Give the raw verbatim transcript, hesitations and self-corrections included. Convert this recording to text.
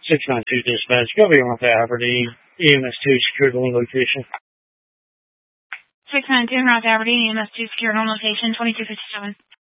six nine two dispatch, go be on to Aberdeen, E M S two secured on location. six nine two North Aberdeen, E M S two secured on location, twenty-two fifty-seven.